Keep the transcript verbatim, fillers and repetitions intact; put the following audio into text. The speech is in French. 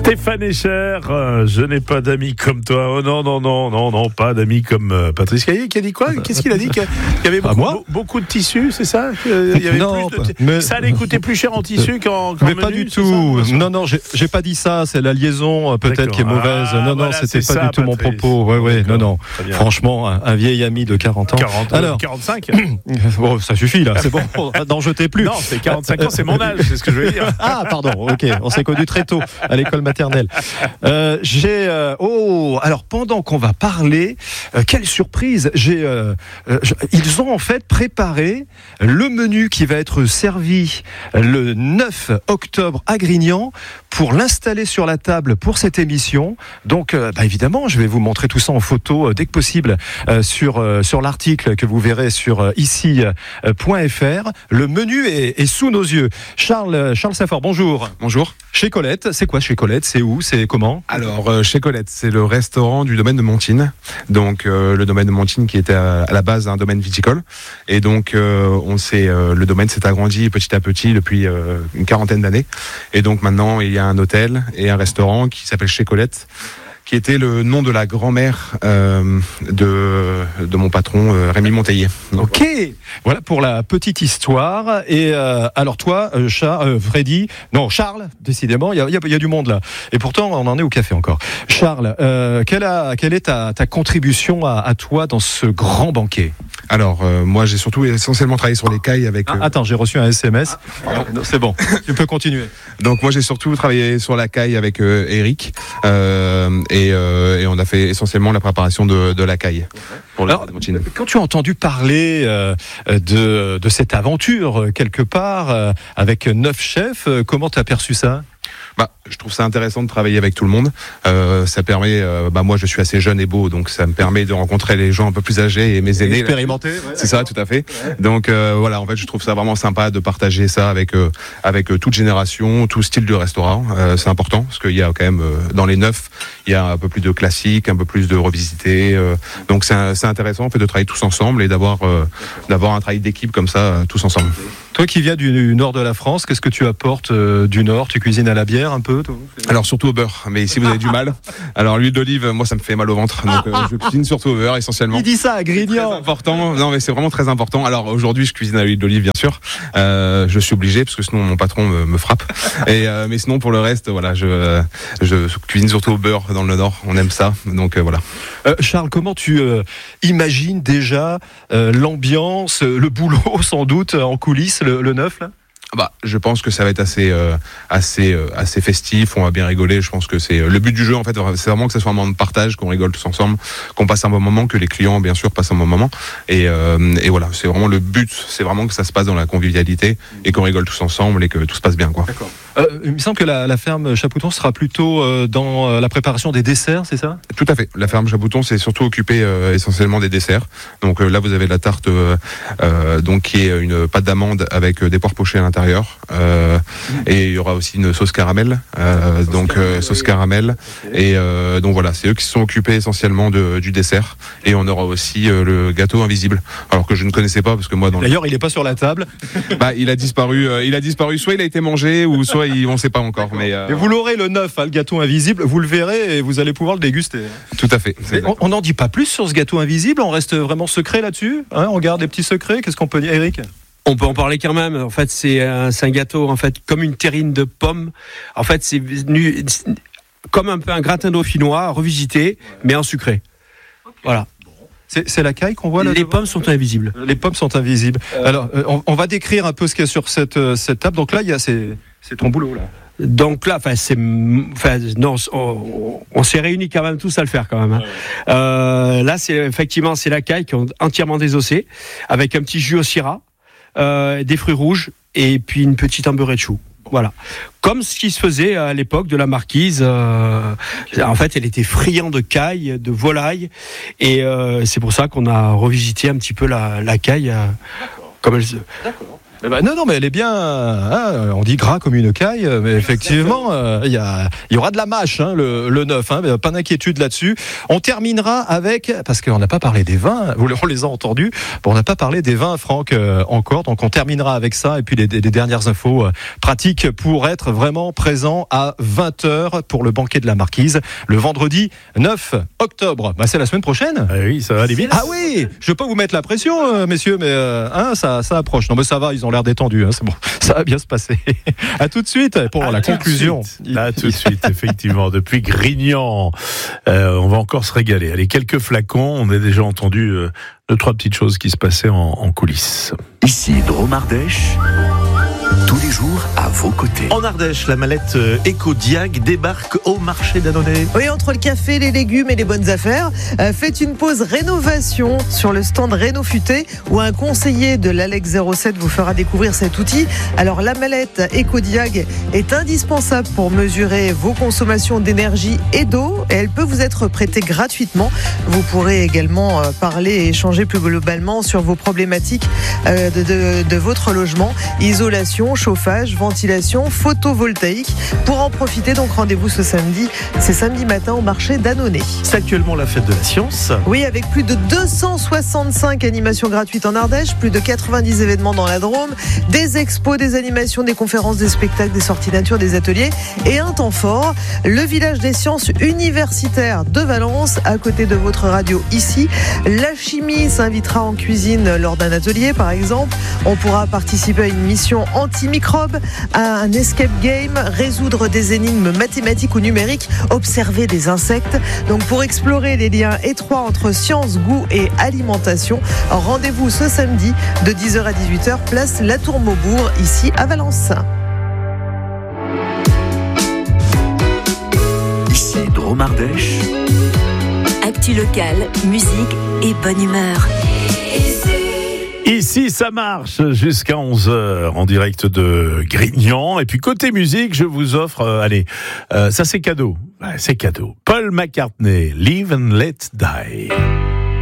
Stéphane Escher, euh, je n'ai pas d'amis comme toi. Oh non, non, non, non, non, pas d'amis comme euh, Patrice Caillé qui a dit quoi? Qu'est-ce qu'il a dit? Qu'il y avait beaucoup, ah, beaucoup de tissus, c'est ça? Il y avait non, plus de t- mais... Ça allait coûter plus cher en tissu qu'en, qu'en mais menu, pas du tout. Non, non, j'ai, j'ai pas dit ça. C'est la liaison peut-être D'accord. qui est mauvaise. Ah, non, non, voilà, c'était pas ça, du tout Patrice. mon propos. Ouais, ouais, non, non. Franchement, un, un vieil ami de quarante ans. quarante, Alors, quarante-cinq Bon, ça suffit là. C'est bon. N'en jetez plus. Non, c'est quarante-cinq ans, c'est mon âge. C'est ce que je veux dire. Ah, pardon. Ok, on s'est connus très tôt à l'école maternelle. Euh, j'ai euh, oh alors pendant qu'on va parler, euh, quelle surprise j'ai euh, euh, ils ont en fait préparé le menu qui va être servi le neuf octobre à Grignan pour l'installer sur la table pour cette émission. Donc euh, bah, évidemment, je vais vous montrer tout ça en photo euh, dès que possible euh, sur euh, sur l'article que vous verrez sur euh, ici point f r. Le menu est, est sous nos yeux. Charles Charles Saffort, bonjour. Bonjour. Chez Colette, c'est quoi chez Colette? C'est où? C'est comment? Alors, euh, chez Colette, c'est le restaurant du domaine de Montine. Donc, euh, le domaine de Montine qui était à, à la base un domaine viticole. Et donc, euh, on s'est, euh, le domaine s'est agrandi petit à petit depuis euh, une quarantaine d'années. Et donc, maintenant, il y a un hôtel et un restaurant qui s'appelle Chez Colette, qui était le nom de la grand-mère euh, de, de mon patron, euh, Rémi Monteillé. Ok, voilà pour la petite histoire. Et euh, alors toi, euh, Char- euh, Freddy, non Charles, décidément, il y a, y, a, y a du monde là. Et pourtant, on en est au café encore. Charles, euh, quelle, a, quelle est ta, ta contribution à, à toi dans ce grand banquet? Alors, euh, moi, j'ai surtout essentiellement travaillé sur les cailles avec... Euh... Ah, attends, j'ai reçu un S M S. Ah, non, c'est bon, tu peux continuer. Donc, moi, j'ai surtout travaillé sur la caille avec euh, Eric. Euh, et, euh, et on a fait essentiellement la préparation de, de la caille. Pour le Alors, quand tu as entendu parler euh, de, de cette aventure, quelque part, euh, avec neuf chefs, euh, comment tu as perçu ça? Bah, je trouve ça intéressant de travailler avec tout le monde. Euh, ça permet, euh, bah moi je suis assez jeune et beau, donc ça me permet de rencontrer les gens un peu plus âgés et mes aînés. Expérimentés. Ouais, c'est ça, tout à fait. Ouais. Donc euh, voilà, en fait, je trouve ça vraiment sympa de partager ça avec euh, avec euh, toute génération, tout style de restaurant. Euh, c'est important parce qu'il y a quand même euh, dans les neufs, il y a un peu plus de classique, un peu plus de revisité. Euh, donc c'est, c'est intéressant en fait de travailler tous ensemble et d'avoir euh, d'avoir un travail d'équipe comme ça, euh, tous ensemble. Toi qui viens du nord de la France, qu'est-ce que tu apportes euh, du nord? Tu cuisines à la bière un peu toi? Alors surtout au beurre, mais si vous avez du mal, alors l'huile d'olive, moi ça me fait mal au ventre, donc euh, je cuisine surtout au beurre essentiellement. Il dit ça à Grignan. C'est important, non mais c'est vraiment très important. Alors aujourd'hui je cuisine à l'huile d'olive bien sûr, euh, je suis obligé parce que sinon mon patron me, me frappe. Et euh, mais sinon pour le reste, voilà, je, euh, je cuisine surtout au beurre dans le nord, on aime ça, donc euh, voilà. Euh, Charles, comment tu euh, imagines déjà euh, l'ambiance, le boulot sans doute en coulisses, le, le neuf là? Bah, je pense que ça va être assez, euh, assez, euh, assez festif. On va bien rigoler. Je pense que c'est euh, le but du jeu. En fait, c'est vraiment que ça soit un moment de partage, qu'on rigole tous ensemble, qu'on passe un bon moment, que les clients, bien sûr, passent un bon moment. Et, euh, et voilà, c'est vraiment le but. C'est vraiment que ça se passe dans la convivialité et qu'on rigole tous ensemble et que tout se passe bien, quoi. D'accord. Euh, il me semble que la, la ferme Chapouton sera plutôt euh, dans euh, la préparation des desserts, c'est ça? Tout à fait. La ferme Chapouton s'est surtout occupée euh, essentiellement des desserts. Donc euh, là, vous avez la tarte, euh, euh, donc qui est une pâte d'amande avec euh, des poires pochées à l'intérieur. Euh, et il y aura aussi une sauce caramel. Euh, sauce donc caramel, euh, sauce caramel. Okay. Et euh, donc voilà, c'est eux qui se sont occupés essentiellement de, du dessert. Et on aura aussi euh, le gâteau invisible. Alors que je ne connaissais pas parce que moi. Dans D'ailleurs, le... il n'est pas sur la table. Bah, il a disparu. Euh, il a disparu. Soit il a été mangé, ou soit il, on ne sait pas encore. Mais euh... et vous l'aurez le neuf, hein, le gâteau invisible. Vous le verrez et vous allez pouvoir le déguster. Tout à fait. On n'en dit pas plus sur ce gâteau invisible. On reste vraiment secret là-dessus. Hein, on garde des petits secrets. Qu'est-ce qu'on peut dire, Eric? On peut en parler quand même. En fait, c'est un, c'est un gâteau en fait comme une terrine de pommes. En fait, c'est venu comme un peu un gratin dauphinois revisité, mais en sucré. Okay. Voilà. C'est, c'est la caille qu'on voit là. Les devant pommes sont invisibles. Les pommes sont invisibles. Euh... Alors, euh, on, on va décrire un peu ce qu'il y a sur cette, euh, cette table. Donc là, il y a c'est, c'est ton boulot là. Donc là, enfin, c'est, enfin, non, on, on s'est réunis quand même tous à le faire quand même. Hein. Ouais. Euh, là, c'est effectivement c'est la caille qui est entièrement désossée, avec un petit jus au syrah, euh, des fruits rouges et puis une petite embeurrée de chou. Voilà, comme ce qui se faisait à l'époque de la marquise. Euh, en fait, elle était friande de caille, de volaille, et euh, c'est pour ça qu'on a revisité un petit peu la, la caille euh, comme elle se. D'accord. Eh ben, non, non, mais elle est bien. Hein, on dit gras comme une caille, mais effectivement, il euh, y, y aura de la mâche hein, le, le neuf. Hein, pas d'inquiétude là-dessus. On terminera avec, parce qu'on n'a pas parlé des vins, on les a entendus, bon, on n'a pas parlé des vins, Franck, euh, encore. Donc on terminera avec ça et puis les, les dernières infos euh, pratiques pour être vraiment présent à vingt heures pour le banquet de la Marquise, le vendredi neuf octobre. Bah, c'est la semaine prochaine. Ah oui, ça va aller vite. Ah oui, je vais pas vous mettre la pression, euh, messieurs, mais euh, hein, ça, ça approche. Non, mais ça va, ils ont l'air détendus. Hein, c'est bon, ça va bien se passer. À tout de suite pour à la conclusion. Là, tout de suite, effectivement, depuis Grignan, euh, on va encore se régaler. Allez, quelques flacons. On a déjà entendu euh, deux, trois petites choses qui se passaient en, en coulisses. Ici Drôme Ardèche. Tous les jours à vos côtés. En Ardèche, la mallette Ecodiag débarque au marché d'Annonay. Oui, entre le café, les légumes et les bonnes affaires, euh, faites une pause rénovation sur le stand Réno Futé où un conseiller de l'Alex zéro sept vous fera découvrir cet outil. Alors la mallette Ecodiag est indispensable pour mesurer vos consommations d'énergie et d'eau et elle peut vous être prêtée gratuitement. Vous pourrez également euh, parler et échanger plus globalement sur vos problématiques euh, de, de, de votre logement, isolation, chauffage, ventilation, photovoltaïque. Pour en profiter, donc rendez-vous ce samedi, c'est samedi matin au marché d'Annonay. C'est actuellement la fête de la science. Oui, avec plus de deux cent soixante-cinq animations gratuites en Ardèche, plus de quatre-vingt-dix événements dans la Drôme, des expos, des animations, des conférences, des spectacles, des sorties nature, des ateliers et un temps fort, le village des sciences universitaires de Valence, à côté de votre radio ici. La chimie s'invitera en cuisine lors d'un atelier, par exemple. On pourra participer à une mission antimicrobes, à un escape game, résoudre des énigmes mathématiques ou numériques, observer des insectes. Donc pour explorer les liens étroits entre science, goût et alimentation, rendez-vous ce samedi de dix heures à dix-huit heures, place La Tour Maubourg, ici à Valence. Ici Drôme Ardèche. Actu locale, musique et bonne humeur. Ici, ça marche jusqu'à onze heures en direct de Grignan. Et puis, côté musique, je vous offre, euh, allez, euh, ça c'est cadeau. Ouais, c'est cadeau. Paul McCartney, Live and Let Die.